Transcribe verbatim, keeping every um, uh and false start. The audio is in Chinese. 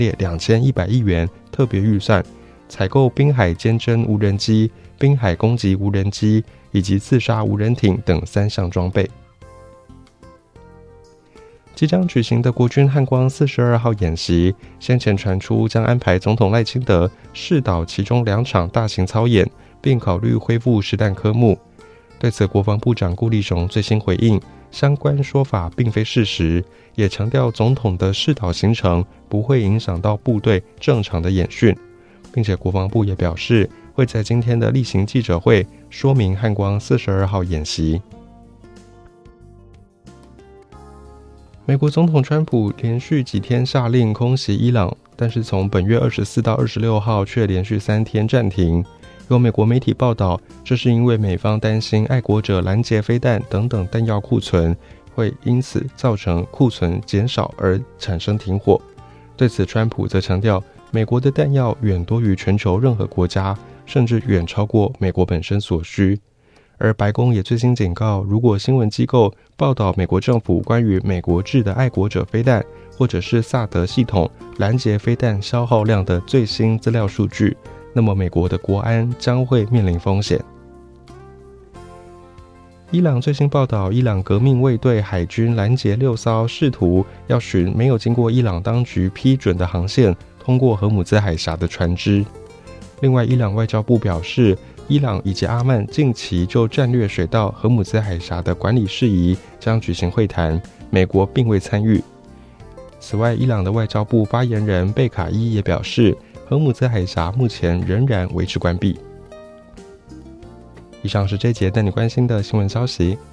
列两千一百亿元特别预算，采购滨海监侦无人机、滨海攻击无人机以及自杀无人艇等三项装备。即将举行的国军汉光四十二号演习，先前传出将安排总统赖清德视导其中两场大型操演，并考虑恢复实弹科目。对此，国防部长顾立雄最新回应，相关说法并非事实，也强调总统的视导行程不会影响到部队正常的演训，并且国防部也表示，会在今天的例行记者会说明汉光四十二号演习。美国总统川普连续几天下令空袭伊朗，但是从本月二十四到二十六号却连续三天暂停。有美国媒体报道，这是因为美方担心爱国者拦截飞弹等等弹药库存，会因此造成库存减少而产生停火。对此，川普则强调，美国的弹药远多于全球任何国家，甚至远超过美国本身所需。而白宫也最新警告，如果新闻机构报道美国政府关于美国制的爱国者飞弹，或者是萨德系统拦截飞弹消耗量的最新资料数据，那么美国的国安将会面临风险。伊朗最新报道，伊朗革命卫队海军拦截六艘试图要寻没有经过伊朗当局批准的航线通过荷姆兹海峡的船只。另外，伊朗外交部表示，伊朗以及阿曼近期就战略水道荷姆兹海峡的管理事宜将举行会谈，美国并未参与。此外，伊朗的外交部发言人贝卡伊也表示，荷姆兹海峡目前仍然维持关闭。以上是这节带你关心的新闻消息。